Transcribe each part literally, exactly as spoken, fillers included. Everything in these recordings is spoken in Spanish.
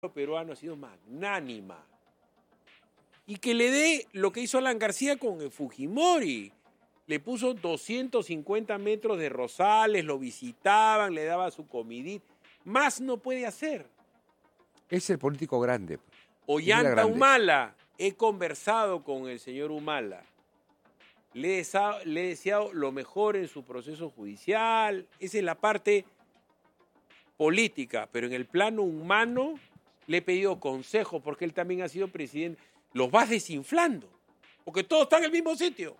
peruano ha sido magnánima. Y que le dé lo que hizo Alan García con el Fujimori. Le puso doscientos cincuenta metros de rosales, lo visitaban, le daba su comidita. Más no puede hacer. Es el político grande. Ollanta Humala. He conversado con el señor Humala. Le he, deseado, le he deseado lo mejor en su proceso judicial. Esa es la parte política. Pero en el plano humano le he pedido consejo porque él también ha sido presidente. Los vas desinflando. Porque todos están en el mismo sitio.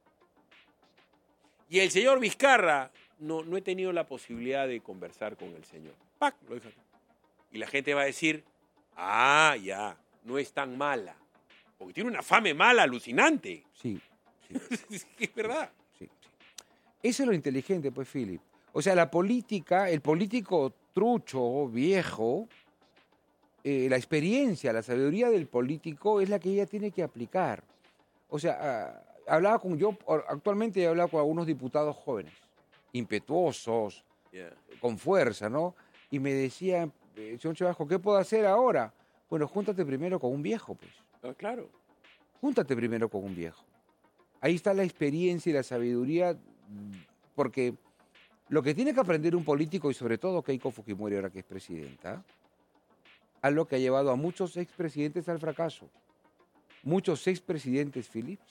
Y el señor Vizcarra, no, no he tenido la posibilidad de conversar con el señor. ¡Pac! Lo deja. Y la gente va a decir, ah, ya, no es tan mala. Porque tiene una fame mala, alucinante. Sí. sí. Es verdad. Sí, sí. Eso es lo inteligente, pues, Philip. O sea, la política, el político trucho, viejo, eh, la experiencia, la sabiduría del político es la que ella tiene que aplicar. O sea, uh, hablaba con yo, actualmente he hablado con algunos diputados jóvenes, impetuosos, yeah. con fuerza, ¿no? Y me decían, eh, señor Chavasco, ¿qué puedo hacer ahora? Bueno, júntate primero con un viejo, pues. Ah, claro. Júntate primero con un viejo. Ahí está la experiencia y la sabiduría, porque lo que tiene que aprender un político, y sobre todo Keiko Fujimori, ahora que es presidenta, a lo que ha llevado a muchos expresidentes al fracaso. Muchos expresidentes, Philips,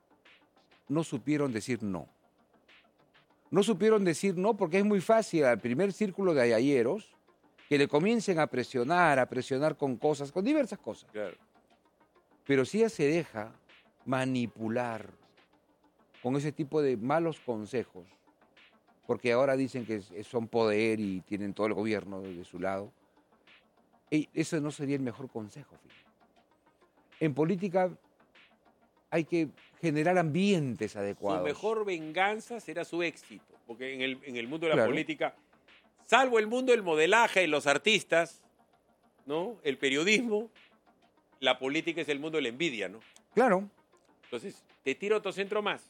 no supieron decir no. No supieron decir no porque es muy fácil al primer círculo de ayayeros que le comiencen a presionar, a presionar con cosas, con diversas cosas. Claro. Pero si ella se deja manipular con ese tipo de malos consejos, porque ahora dicen que son poder y tienen todo el gobierno de su lado, eso no sería el mejor consejo, Philip. En política hay que generar ambientes adecuados. Su mejor venganza será su éxito, porque en el, en el mundo de la claro. política, salvo el mundo del modelaje y los artistas, ¿no? El periodismo, la política es el mundo de la envidia, ¿no? Claro. Entonces, te tiro otro centro más.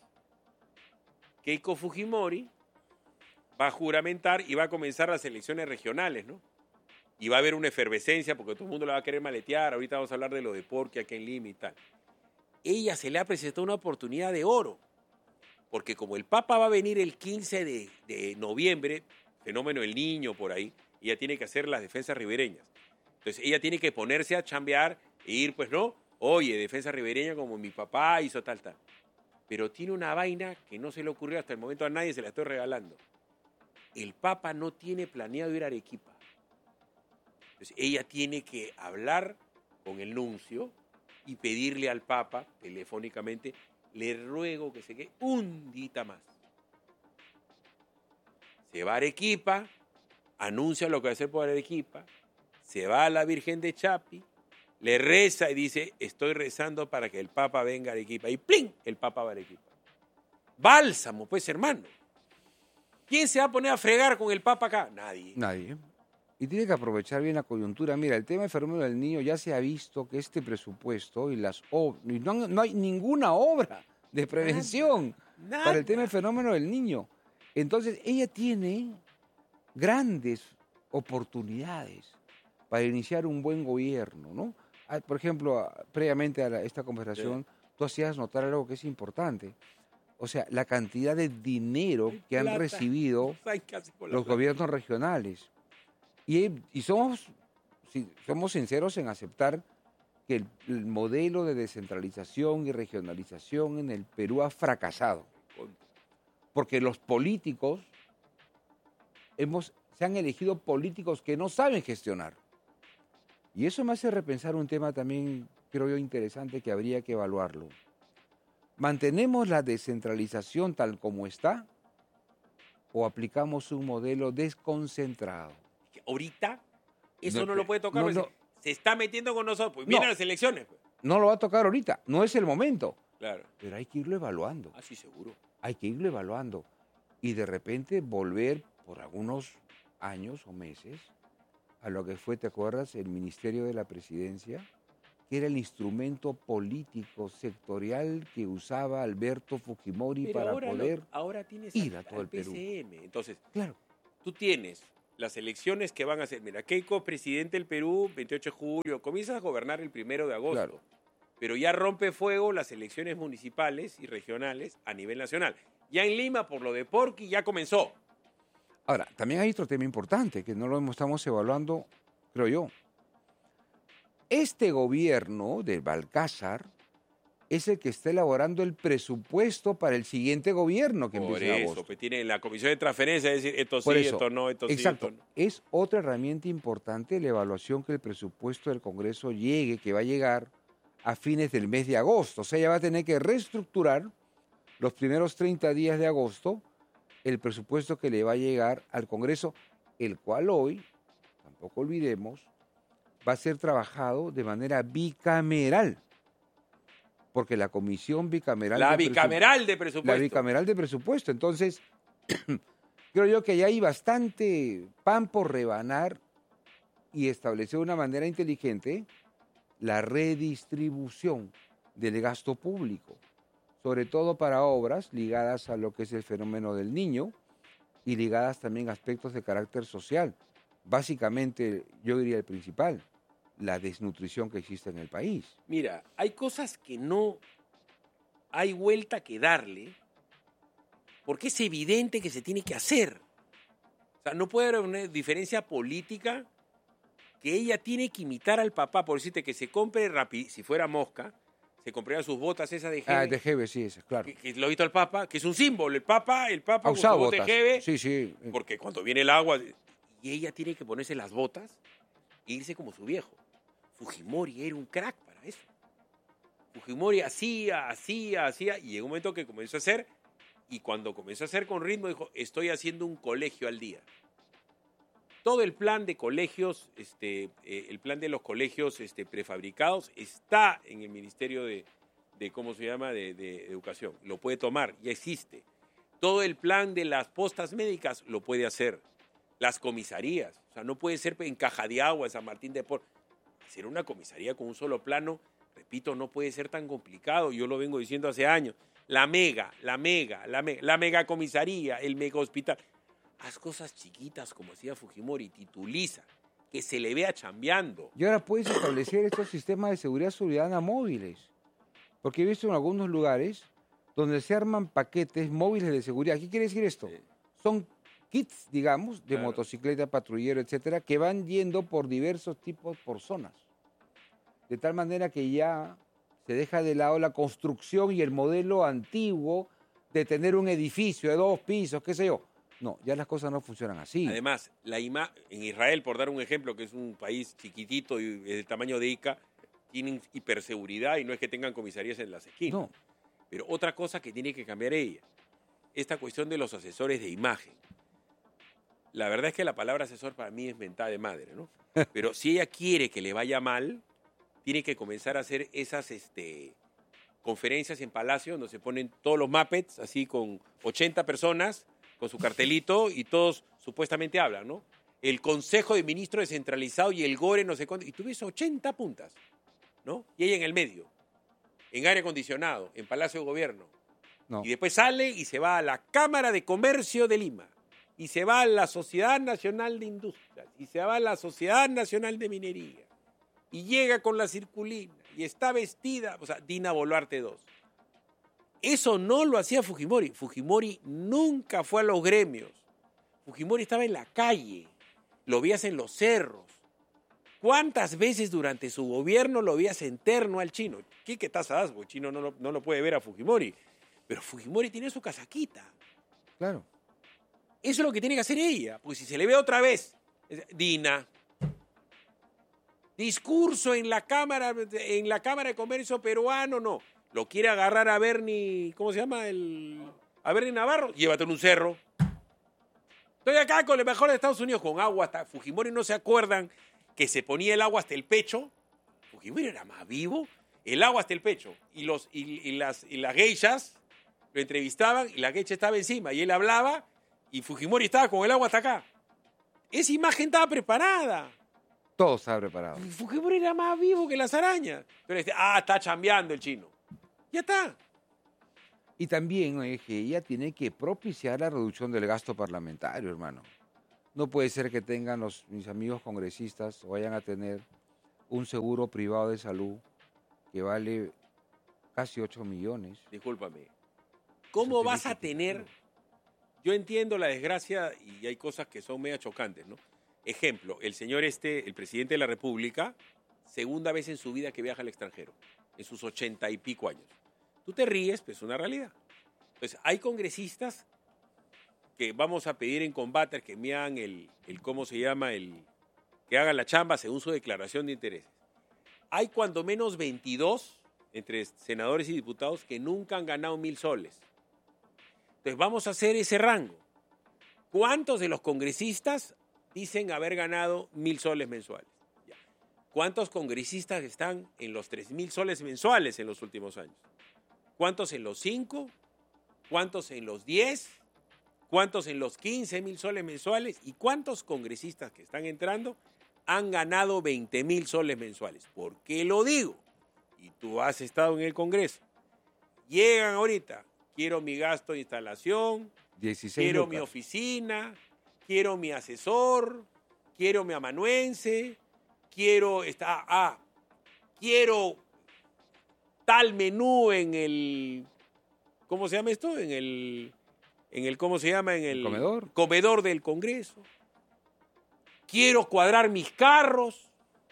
Keiko Fujimori va a juramentar y va a comenzar las elecciones regionales, ¿no? Y va a haber una efervescencia porque todo el mundo la va a querer maletear. Ahorita vamos a hablar de lo de Porqui aquí en Lima y tal. Ella se le ha presentado una oportunidad de oro. Porque como el Papa va a venir el quince de, de noviembre, fenómeno del Niño por ahí, ella tiene que hacer las defensas ribereñas. Entonces ella tiene que ponerse a chambear e ir, pues no, oye, defensa ribereña como mi papá hizo tal, tal. Pero tiene una vaina que no se le ocurrió hasta el momento a nadie, se la estoy regalando. El Papa no tiene planeado ir a Arequipa. Entonces ella tiene que hablar con el nuncio y pedirle al Papa, telefónicamente, le ruego que se quede un día más. Se va a Arequipa, anuncia lo que va a hacer por Arequipa, se va a la Virgen de Chapi, le reza y dice, estoy rezando para que el Papa venga a Arequipa. Y ¡plin! El Papa va a Arequipa. Bálsamo, pues, hermano. ¿Quién se va a poner a fregar con el Papa acá? Nadie. Nadie. Y tiene que aprovechar bien la coyuntura. Mira, el tema del fenómeno del niño ya se ha visto que este presupuesto y las ob- no, no hay ninguna obra de prevención nada, nada. para el tema del fenómeno del niño. Entonces, ella tiene grandes oportunidades para iniciar un buen gobierno, ¿no? Por ejemplo, previamente a la, esta conversación, sí. tú hacías notar algo que es importante. O sea, la cantidad de dinero que han recibido los gobiernos regionales. Y, y somos, sí, somos sinceros en aceptar que el, el modelo de descentralización y regionalización en el Perú ha fracasado. Porque los políticos, hemos, se han elegido políticos que no saben gestionar. Y eso me hace repensar un tema también, creo yo, interesante que habría que evaluarlo. ¿Mantenemos la descentralización tal como está o aplicamos un modelo desconcentrado? Ahorita eso no, no lo puede tocar, no, no, se está metiendo con nosotros, pues vienen no, las elecciones. Pues. No lo va a tocar ahorita, no es el momento. Claro. Pero hay que irlo evaluando. Ah, sí, seguro. Hay que irlo evaluando. Y de repente volver por algunos años o meses a lo que fue, ¿te acuerdas? El Ministerio de la Presidencia, que era el instrumento político sectorial que usaba Alberto Fujimori Pero para ahora poder lo, ahora tienes ir al, a todo el P C M. Perú. Entonces, claro. tú tienes las elecciones que van a hacer. Mira, Keiko, presidente del Perú, veintiocho de julio, comienza a gobernar el primero de agosto. Claro. Pero ya rompe fuego las elecciones municipales y regionales a nivel nacional. Ya en Lima, por lo de Porqui, ya comenzó. Ahora, también hay otro tema importante que no lo estamos evaluando, creo yo. Este gobierno del Balcázar es el que está elaborando el presupuesto para el siguiente gobierno que Por empieza en eso, agosto. pues tiene la comisión de transferencia, es decir, esto sí, Por eso, esto no, esto exacto. sí, esto no. Es otra herramienta importante la evaluación que el presupuesto del Congreso llegue, que va a llegar a fines del mes de agosto. O sea, ya va a tener que reestructurar los primeros treinta días de agosto el presupuesto que le va a llegar al Congreso, el cual hoy, tampoco olvidemos, va a ser trabajado de manera bicameral. Porque la comisión bicameral... La de bicameral de presup- presupuesto. La bicameral de presupuesto. Entonces, creo yo que ya hay bastante pan por rebanar y establecer de una manera inteligente la redistribución del gasto público, sobre todo para obras ligadas a lo que es el fenómeno del niño y ligadas también a aspectos de carácter social. Básicamente, yo diría el principal, la desnutrición que existe en el país. Mira, hay cosas que no hay vuelta que darle porque es evidente que se tiene que hacer. O sea, no puede haber una diferencia política que ella tiene que imitar al papá, por decirte que se compre rápido, si fuera Mosca, se compraría sus botas esas de Ah, Jeve, de Jeve, sí, ese, claro. que, que lo ha visto el Papa, que es un símbolo, el Papa, el Papa Ha con su usado bota de botas. Jeve, Sí, sí. porque cuando viene el agua, y ella tiene que ponerse las botas e irse como su viejo. Fujimori era un crack para eso. Fujimori hacía, hacía, hacía, y llegó un momento que comenzó a hacer, y cuando comenzó a hacer con ritmo, dijo, estoy haciendo un colegio al día. Todo el plan de colegios, este, eh, el plan de los colegios este, prefabricados está en el Ministerio de, de ¿cómo se llama?, de, de Educación. Lo puede tomar, ya existe. Todo el plan de las postas médicas lo puede hacer. Las comisarías, o sea, no puede ser en Caja de Agua, en San Martín de Porres. Hacer una comisaría con un solo plano, repito, no puede ser tan complicado. Yo lo vengo diciendo hace años. La mega, la mega, la mega, la mega comisaría, el mega hospital. Haz cosas chiquitas como hacía Fujimori, tituliza, que se le vea chambeando. Y ahora puedes establecer estos sistemas de seguridad ciudadana móviles. Porque he visto en algunos lugares donde se arman paquetes móviles de seguridad. ¿Qué quiere decir esto? Sí. Son kits, digamos, de Claro. motocicleta, patrullero, etcétera, que van yendo por diversos tipos, por zonas. De tal manera que ya se deja de lado la construcción y el modelo antiguo de tener un edificio de dos pisos, qué sé yo. No, ya las cosas no funcionan así. Además, la ima en Israel, por dar un ejemplo, que es un país chiquitito y del tamaño de Ica, tienen hiperseguridad y no es que tengan comisarías en las esquinas. No, Pero otra cosa que tiene que cambiar ella, esta cuestión de los asesores de imagen. La verdad es que la palabra asesor para mí es mentada de madre, ¿no? Pero si ella quiere que le vaya mal, tiene que comenzar a hacer esas este, conferencias en Palacio donde se ponen todos los Muppets, así con ochenta personas, con su cartelito y todos supuestamente hablan, ¿no? El Consejo de Ministros descentralizado y el Gore no sé cuánto. Y tú ves ochenta puntas, ¿no? Y ella en el medio, en aire acondicionado, en Palacio de Gobierno. no. Y después sale y se va a la Cámara de Comercio de Lima. Y se va a la Sociedad Nacional de Industrias. Y se va a la Sociedad Nacional de Minería. Y llega con la circulina. Y está vestida, o sea, Dina Boluarte dos. Eso no lo hacía Fujimori. Fujimori nunca fue a los gremios. Fujimori estaba en la calle. Lo veías en los cerros. ¿Cuántas veces durante su gobierno lo veías en terno al chino? ¿Qué que taza das? El chino no lo, no lo puede ver a Fujimori. Pero Fujimori tiene su casaquita. Claro. Eso es lo que tiene que hacer ella. Porque si se le ve otra vez, Dina, discurso en la Cámara, en la Cámara de Comercio peruano, no. Lo quiere agarrar a Bernie, ¿cómo se llama? El, a Bernie Navarro, llévate en un cerro. Estoy acá con el mejor de Estados Unidos, con agua hasta Fujimori, no se acuerdan que se ponía el agua hasta el pecho. Fujimori era más vivo. El agua hasta el pecho. Y, los, y, y, las, y las geishas lo entrevistaban y la geisha estaba encima y él hablaba y Fujimori estaba con el agua hasta acá. Esa imagen estaba preparada. Todo estaba preparado. Fujimori era más vivo que las arañas. Pero este, ah, está chambeando el chino. Ya está. Y también eh, que ella tiene que propiciar la reducción del gasto parlamentario, hermano. no puede ser que tengan los, mis amigos congresistas o vayan a tener un seguro privado de salud que vale casi ocho millones. Discúlpame. ¿Cómo Eso vas a tiene que tener? quitarlo. Yo entiendo la desgracia y hay cosas que son medio chocantes, ¿no? Ejemplo, el señor este, el presidente de la República, segunda vez en su vida que viaja al extranjero, en sus ochenta y pico años. Tú te ríes, pero es una realidad. Entonces, hay congresistas que vamos a pedir en combate que me hagan el, el, ¿cómo se llama? El, que hagan la chamba según su declaración de intereses. Hay cuando menos veintidós entre senadores y diputados que nunca han ganado mil soles. Entonces vamos a hacer ese rango. ¿Cuántos de los congresistas dicen haber ganado mil soles mensuales? Ya. ¿Cuántos congresistas están en los tres mil soles mensuales en los últimos años? ¿Cuántos en los cinco? ¿Cuántos en los diez? ¿Cuántos en los quince mil soles mensuales? ¿Y cuántos congresistas que están entrando han ganado veinte mil soles mensuales? ¿Por qué lo digo? Y tú has estado en el Congreso. Llegan ahorita, quiero mi gasto de instalación, dieciséis quiero lucas. mi oficina, quiero mi asesor, quiero mi amanuense, quiero, esta, ah, quiero tal menú en el, ¿cómo se llama esto? En el, en el ¿cómo se llama? En el, ¿El comedor? comedor del Congreso. Quiero cuadrar mis carros.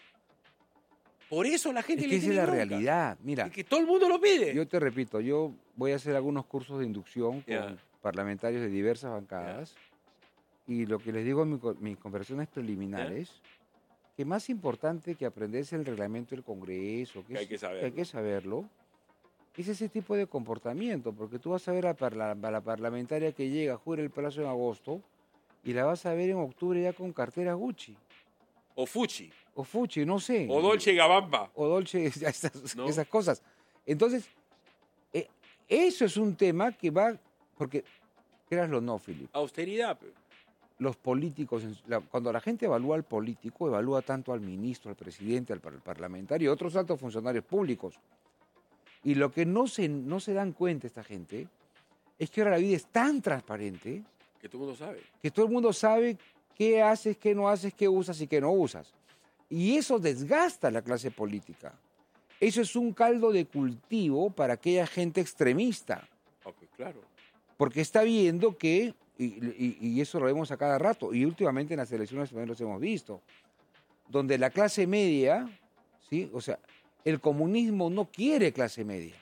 Por eso la gente Es le que esa es tiene la bronca. realidad. Mira, Es que todo el mundo lo pide. yo te repito, yo voy a hacer algunos cursos de inducción con Ya. parlamentarios de diversas bancadas y lo que les digo en mi co- mis conversaciones preliminares, que más importante que aprenderse el reglamento del Congreso, que, Que hay es- que saberlo. hay que saberlo, es ese tipo de comportamiento, porque tú vas a ver a, parla- a la parlamentaria que llega, jura el plazo en agosto, y la vas a ver en octubre ya con cartera Gucci, O Fuchi, o Fucci, no sé. o Dolce Gabbana. O Dolce, esas, ¿No? esas cosas. Entonces, eh, eso es un tema que va, porque, créaslo o no, Filipe, Austeridad. pe. los políticos, en- la- cuando la gente evalúa al político, evalúa tanto al ministro, al presidente, al par- parlamentario y otros altos funcionarios públicos. Y lo que no se, no se dan cuenta esta gente es que ahora la vida es tan transparente Que todo el mundo sabe. que todo el mundo sabe qué haces, qué no haces, qué usas y qué no usas. Y eso desgasta a la clase política. Eso es un caldo de cultivo para aquella gente extremista, Ok, claro. porque está viendo que, y, y- y eso lo vemos a cada rato, y últimamente en las elecciones también los hemos visto, donde la clase media, ¿sí? O sea, el comunismo no quiere clase media.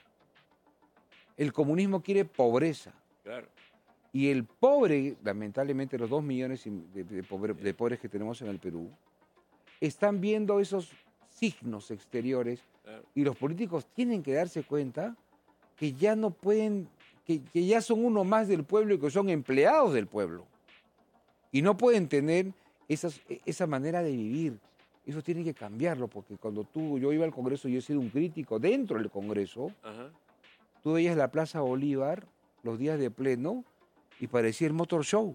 El comunismo quiere pobreza. Claro. Y el pobre, lamentablemente los dos millones y- de, de pobre- de pobres que tenemos en el Perú, están viendo esos signos exteriores Claro. y los políticos tienen que darse cuenta que ya no pueden, que, que ya son uno más del pueblo y que son empleados del pueblo. Y no pueden tener esas, e- esa manera de vivir. Eso tiene que cambiarlo, porque cuando tú, yo iba al Congreso, yo he sido un crítico dentro del Congreso, Ajá. tú veías la Plaza Bolívar los días de pleno y parecía el Motor Show.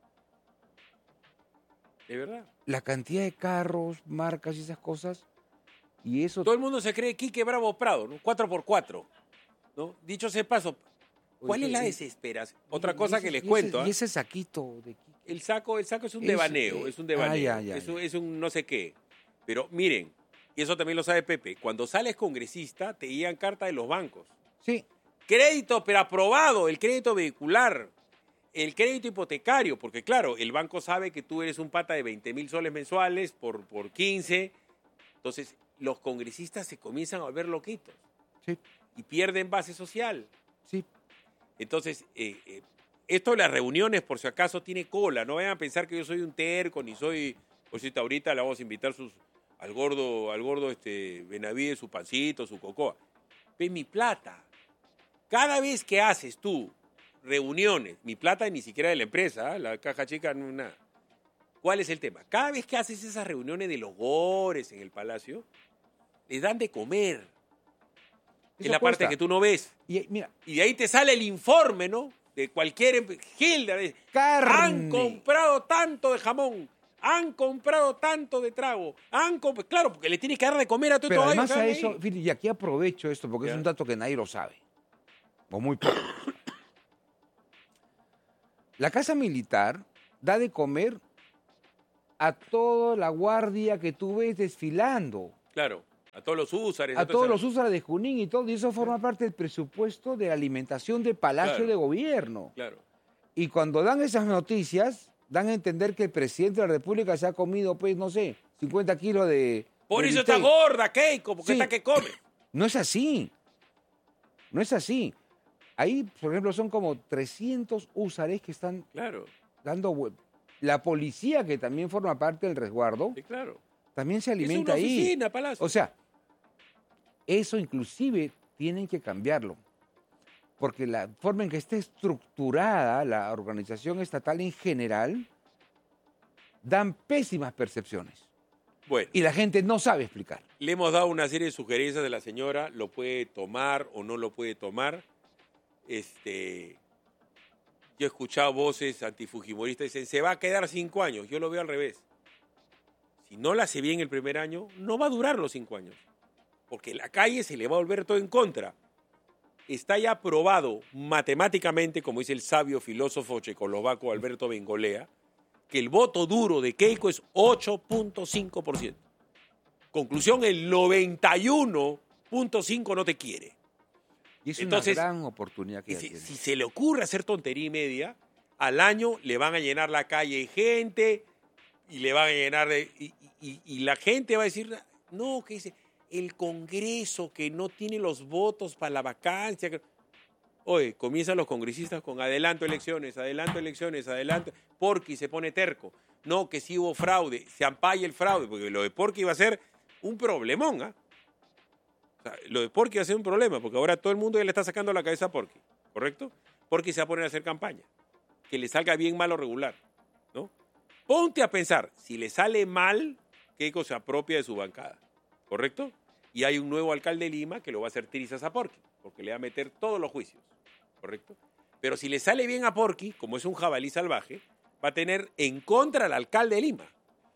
De verdad. La cantidad de carros, marcas y esas cosas, y eso... Todo el mundo se cree Quique Bravo Prado, ¿no? cuatro por cuatro. ¿No? Dicho sea de paso, ¿cuál Oye, es la y- desesperación? Otra y cosa ese- que les y ese- cuento. ¿ah? Y ese saquito de Quique. El saco, el saco es un Es, devaneo, eh, es un devaneo. ah, ya, ya, es, un, ya. es un no sé qué. Pero miren, y eso también lo sabe Pepe, cuando sales congresista te llegan cartas de los bancos. Sí, Crédito, pero aprobado, el crédito vehicular, el crédito hipotecario, porque claro, el banco sabe que tú eres un pata de veinte mil soles mensuales por, por quince, entonces los congresistas se comienzan a volver loquitos sí, y pierden base social. sí. Entonces, eh, eh, esto de las reuniones, por si acaso, tiene cola, no vayan a pensar que yo soy un terco, ni soy, por si ahorita le vamos a invitar sus, al gordo, al gordo este, Benavides, su pancito, su cocoa. Ve mi plata. Cada vez que haces tú reuniones, mi plata ni siquiera de la empresa, ¿eh? La caja chica no es nada. ¿Cuál es el tema? Cada vez que haces esas reuniones de los gores en el palacio, les dan de comer. Es Eso la parte cuesta. que tú no ves. Y eh, mira, Y de ahí te sale el informe, ¿no? De cualquier em- Gilda. de- carne. Han comprado tanto de jamón, han comprado tanto de trago, han comp- claro, porque le tienes que dar de comer a tu Pero caballo, además a ¿saben? eso, Ahí. Fili, y aquí aprovecho esto porque Ya. es un dato que nadie lo sabe, o muy poco. La Casa Militar da de comer a toda la guardia que tú ves desfilando. Claro, a todos los húsares. A todos los húsares de Junín y todo. Y eso forma parte del presupuesto de la alimentación del Palacio Claro. de Gobierno. Claro. Y cuando dan esas noticias, dan a entender que el presidente de la República se ha comido, pues, no sé, cincuenta kilos de... Por de eso está bistec. gorda, Keiko, porque Sí. está que come. No es así. No es así. Ahí, por ejemplo, son como trescientos húsares que están Claro, dando... vue- La policía, que también forma parte del resguardo, sí, claro. también se Es alimenta una ahí. oficina, Palacio. O sea, eso inclusive tienen que cambiarlo. Porque la forma en que está estructurada la organización estatal en general dan pésimas percepciones. Bueno, Y la gente no sabe explicar. le hemos dado una serie de sugerencias de la señora, lo puede tomar o no lo puede tomar. Este, yo he escuchado voces antifujimoristas que dicen, se va a quedar cinco años. Yo lo veo al revés. Si no la hace bien el primer año, no va a durar los cinco años. Porque la calle se le va a volver todo en contra. Está ya probado matemáticamente, como dice el sabio filósofo checoslovaco Alberto Bengolea, que el voto duro de Keiko es ocho punto cinco por ciento. Conclusión, el noventa y uno punto cinco por ciento no te quiere. Y es Entonces, una gran oportunidad que Y ella si, tiene. si se le ocurre hacer tontería y media, al año le van a llenar la calle de gente y le van a llenar de... Y, y- y la gente va a decir, no, que dice, el Congreso que no tiene los votos para la vacancia. que-". Oye, comienzan los congresistas con adelanto elecciones, adelanto elecciones, adelanto... Porqui se pone terco. No, que sí hubo fraude, se ampalla el fraude, porque lo de Porqui va a ser un problemón, ¿ah? O sea, lo de Porqui va a ser un problema, porque ahora todo el mundo ya le está sacando la cabeza a Porqui, ¿correcto? Porqui se va a poner a hacer campaña. Que le salga bien, mal o regular, ¿no? Ponte a pensar, si le sale mal, Keiko se apropia de su bancada, ¿correcto? Y hay un nuevo alcalde de Lima que lo va a hacer tirizas a Porqui, porque le va a meter todos los juicios, ¿correcto? Pero si le sale bien a Porqui, como es un jabalí salvaje, va a tener en contra al alcalde de Lima.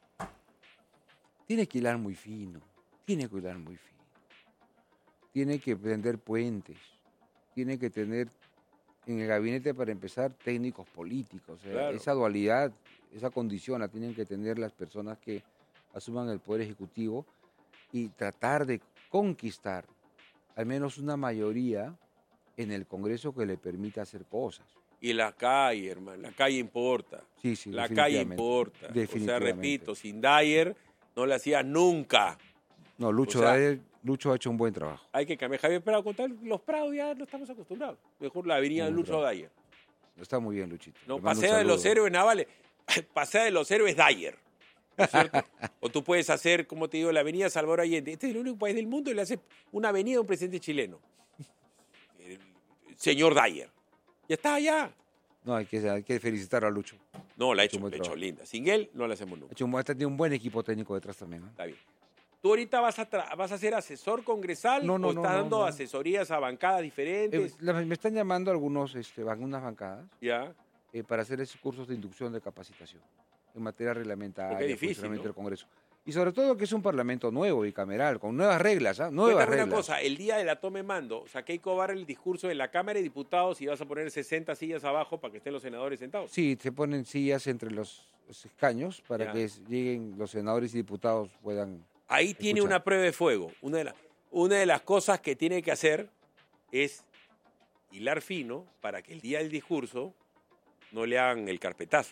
Tiene que hilar muy fino. Tiene que hilar muy fino. Tiene que prender puentes. Tiene que tener en el gabinete, para empezar, técnicos políticos. O sea, Claro. esa dualidad, esa condición la tienen que tener las personas que asuman el Poder Ejecutivo y tratar de conquistar al menos una mayoría en el Congreso que le permita hacer cosas. Y la calle, hermano, la calle importa. Sí, sí, La calle definitivamente. importa. O sea, Definitivamente. repito, sin Dyer no la hacía nunca. No, Lucho, o sea- Daer- Lucho ha hecho un buen trabajo. Hay que cambiar. Javier Prado, con tal, los Prados ya no estamos acostumbrados. Mejor la avenida Muy Lucho bravo. Dyer. Está muy bien, Luchito. No, Le mando un pasea de los saludo. héroes navales. Pasea de los héroes Dyer. ¿No es cierto? O tú puedes hacer, como te digo, la avenida Salvador Allende. Este es el único país del mundo que le hace una avenida a un presidente chileno. El señor Dyer. Ya está allá. No, hay que, hay que felicitar a Lucho. No, la ha Ha hecho hecho, un buen la ha hecho trabajo. linda. Sin él no la hacemos Ha, nunca. hecho un buen- ha tenido un buen equipo técnico detrás también. ¿no? Está bien. ¿Tú ahorita vas a, tra- vas a ser asesor congresal No, no, o no, estás no, dando no. asesorías a bancadas Eh, diferentes? la- me están llamando algunos, este, ban- unas bancadas Ya. eh, para hacer esos cursos de inducción de capacitación en materia reglamentaria, Porque es difícil, funcionamiento ¿no? del Congreso. Y sobre todo que es un parlamento nuevo y cameral, con nuevas reglas, ¿ah? Nuevas Cuéntame reglas. una cosa, el día de la toma de mando, o sea, Keiko va a dar el discurso en la Cámara de Diputados y vas a poner sesenta sillas abajo para que estén los senadores sentados. Sí, se ponen sillas entre los, los escaños para Ya. que s- lleguen los senadores y diputados puedan... Ahí tiene Escucha. una prueba de fuego. Una de, las una de las cosas que tiene que hacer es hilar fino para que el día del discurso no le hagan el carpetazo.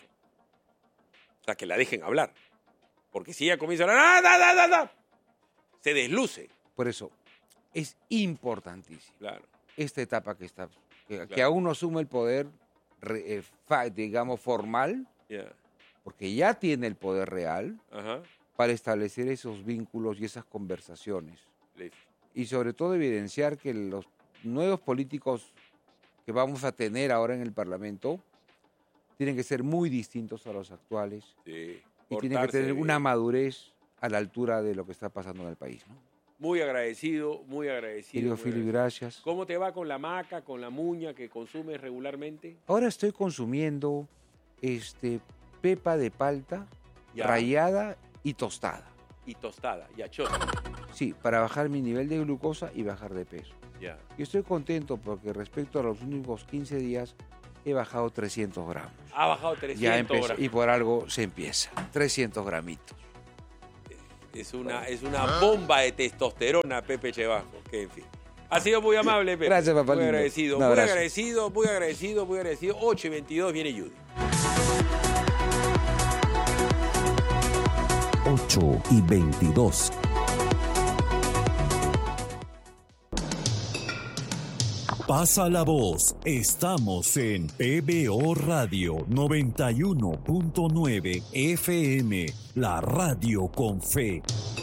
O sea, que la dejen hablar. Porque si ella comienza a hablar, ¡ah, da, da, da, da!", se desluce. Por eso, es importantísimo Claro. esta etapa que está, que, que Claro. aún no asume el poder, re- eh, fa- digamos, formal, Ya. porque ya tiene el poder real Ajá. para establecer esos vínculos y esas conversaciones. Listo. Y sobre todo evidenciar que los nuevos políticos que vamos a tener ahora en el Parlamento tienen que ser muy distintos a los actuales Sí. y tienen que Portarse tener bien. una madurez a la altura de lo que está pasando en el país. ¿no? Muy agradecido, muy agradecido. Querido muy Philip, agradecido. gracias. ¿Cómo te va con la maca, con la muña que consumes regularmente? Ahora estoy consumiendo este, pepa de palta Ya. rallada y tostada. Y tostada, y achota. Sí, para bajar mi nivel de glucosa y bajar de peso. Ya. Y estoy contento porque respecto a los últimos quince días he bajado trescientos gramos. Ha bajado trescientos Ya empecé, gramos. y por algo se empieza. trescientos gramitos. Es una, es una bomba de testosterona, Pepe Chevasco, que en fin. Ha sido muy amable, Pepe. Gracias, papá Muy lindo. agradecido, Un muy abrazo. agradecido, muy agradecido, muy agradecido. ocho y veintidós viene Judy. ocho y veintidós. Pasa la voz. Estamos en P B O Radio noventa y uno punto nueve F M, la radio con fe.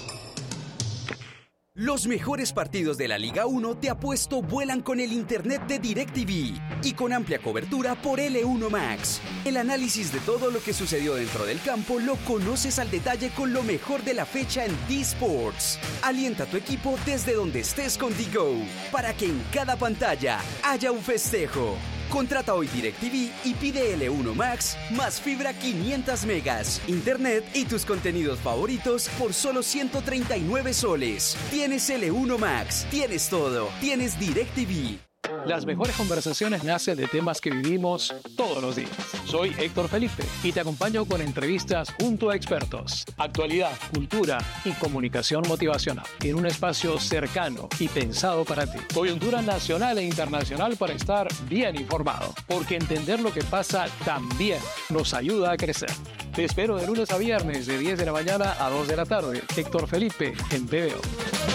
Los mejores partidos de la Liga uno te apuesto vuelan con el internet de DirecTV y con amplia cobertura por L uno Max. El análisis de todo lo que sucedió dentro del campo lo conoces al detalle con lo mejor de la fecha en D-Sports. Alienta a tu equipo desde donde estés con D-Go para que en cada pantalla haya un festejo. Contrata hoy DirecTV y pide L uno Max más fibra quinientos megas, internet y tus contenidos favoritos por solo ciento treinta y nueve soles. Tienes L uno Max, tienes todo, tienes DirecTV. Las mejores conversaciones nacen de temas que vivimos todos los días. Soy Héctor Felipe y te acompaño con entrevistas junto a expertos, actualidad, cultura y comunicación motivacional en un espacio cercano y pensado para ti. Coyuntura nacional e internacional para estar bien informado, porque entender lo que pasa también nos ayuda a crecer. Te espero de lunes a viernes de diez de la mañana a dos de la tarde. Héctor Felipe en P B O.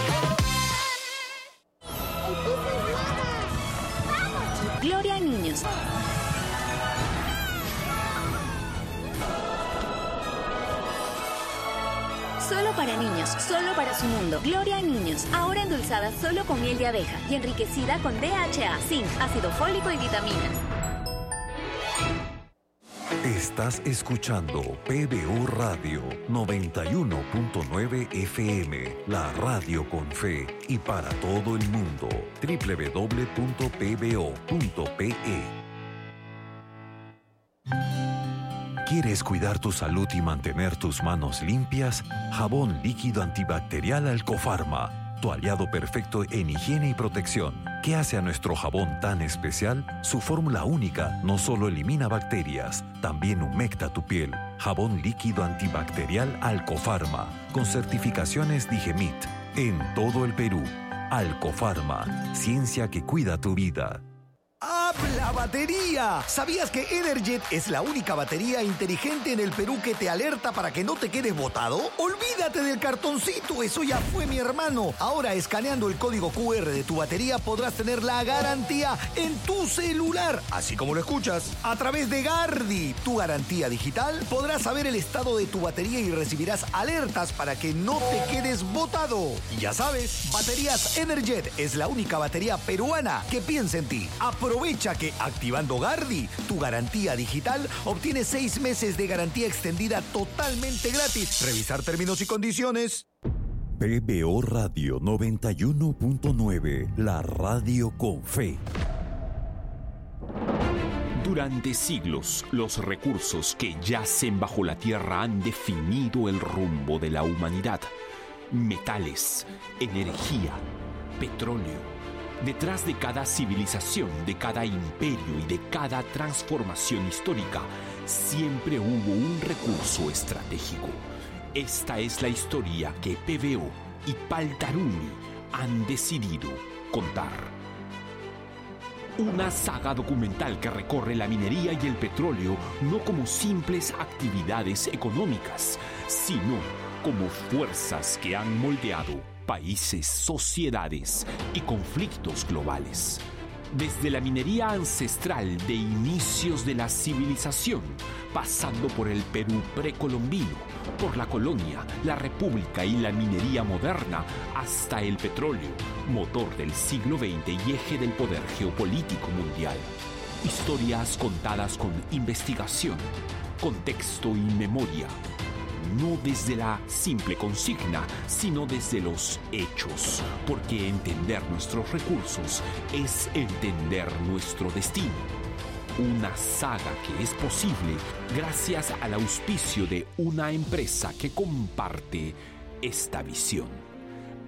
Gloria a niños. Solo para niños, solo para su mundo. Gloria a niños, ahora endulzada solo con miel de abeja y enriquecida con D H A, zinc, ácido fólico y vitaminas. Estás escuchando P B O Radio noventa y uno punto nueve F M, la radio con fe y para todo el mundo. doble u doble u doble u punto p b o punto p e. ¿Quieres cuidar tu salud y mantener tus manos limpias? Jabón líquido antibacterial Alcofarma, tu aliado perfecto en higiene y protección. ¿Qué hace a nuestro jabón tan especial? Su fórmula única no solo elimina bacterias, también humecta tu piel. Jabón líquido antibacterial Alcofarma, con certificaciones Digemit, en todo el Perú. Alcofarma, ciencia que cuida tu vida. ¡Habla batería! ¿Sabías que Energet es la única batería inteligente en el Perú que te alerta para que no te quedes botado? ¡Olvídate del cartoncito! Eso ya fue, mi hermano. Ahora, escaneando el código Q R de tu batería, podrás tener la garantía en tu celular. Así como lo escuchas. A través de Gardi, tu garantía digital, podrás saber el estado de tu batería y recibirás alertas para que no te quedes botado. Y ya sabes, Baterías Energet es la única batería peruana que piensa en ti. Aprovecha que activando Gardi, tu garantía digital, obtienes seis meses de garantía extendida totalmente gratis. Revisar términos y condiciones. P B O Radio noventa y uno punto nueve, la radio con fe. Durante siglos, los recursos que yacen bajo la tierra han definido el rumbo de la humanidad. Metales, energía, petróleo. Detrás de cada civilización, de cada imperio y de cada transformación histórica, siempre hubo un recurso estratégico. Esta es la historia que P B O y Paltaruni han decidido contar. Una saga documental que recorre la minería y el petróleo no como simples actividades económicas, sino como fuerzas que han moldeado países, sociedades y conflictos globales. Desde la minería ancestral de inicios de la civilización, pasando por el Perú precolombino, por la colonia, la república y la minería moderna, hasta el petróleo, motor del siglo veinte y eje del poder geopolítico mundial. Historias contadas con investigación, contexto y memoria. No desde la simple consigna, sino desde los hechos, porque entender nuestros recursos es entender nuestro destino. Una saga que es posible gracias al auspicio de una empresa que comparte esta visión.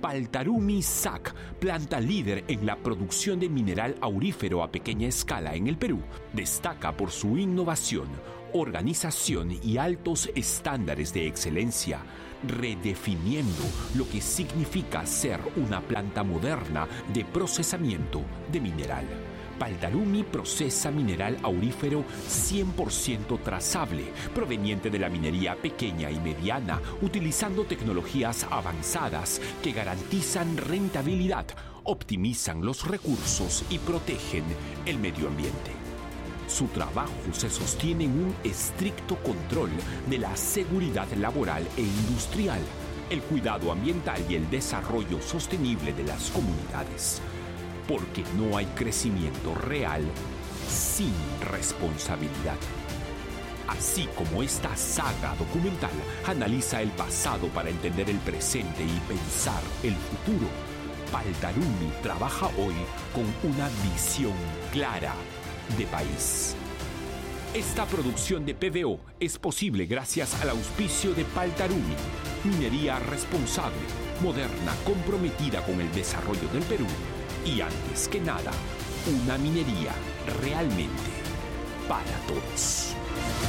Paltarumi S A C, planta líder en la producción de mineral aurífero a pequeña escala en el Perú, destaca por su innovación, organización y altos estándares de excelencia, redefiniendo lo que significa ser una planta moderna de procesamiento de mineral. Paltarumi procesa mineral aurífero cien por ciento trazable, proveniente de la minería pequeña y mediana, utilizando tecnologías avanzadas que garantizan rentabilidad, optimizan los recursos y protegen el medio ambiente. Su trabajo se sostiene en un estricto control de la seguridad laboral e industrial, el cuidado ambiental y el desarrollo sostenible de las comunidades. Porque no hay crecimiento real sin responsabilidad. Así como esta saga documental analiza el pasado para entender el presente y pensar el futuro, Paltarumi trabaja hoy con una visión clara de país. Esta producción de P V O es posible gracias al auspicio de Paltarumi, minería responsable, moderna, comprometida con el desarrollo del Perú y, antes que nada, una minería realmente para todos.